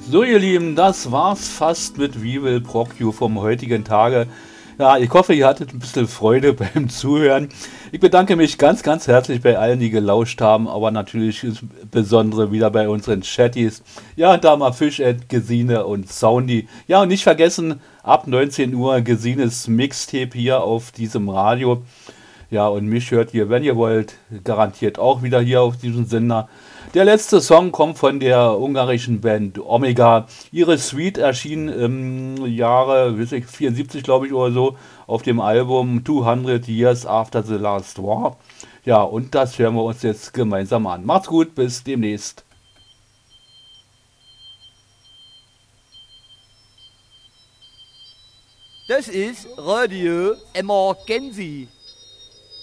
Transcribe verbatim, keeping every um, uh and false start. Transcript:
So, ihr Lieben, das war's fast mit We Will Proc You vom heutigen Tage. Ja, ich hoffe, ihr hattet ein bisschen Freude beim Zuhören. Ich bedanke mich ganz, ganz herzlich bei allen, die gelauscht haben, aber natürlich insbesondere wieder bei unseren Chatties. Ja, da mal Fisched, Gesine und Soundy. Ja, und nicht vergessen, ab neunzehn Uhr Gesines Mixtape hier auf diesem Radio. Ja, und mich hört ihr, wenn ihr wollt, garantiert auch wieder hier auf diesem Sender. Der letzte Song kommt von der ungarischen Band Omega. Ihre Suite erschien im Jahre weiß ich, vierundsiebzig, glaube ich, oder so, auf dem Album zweihundert Years After the Last War. Ja, und das hören wir uns jetzt gemeinsam an. Macht's gut, bis demnächst. Das ist Radio Emergency.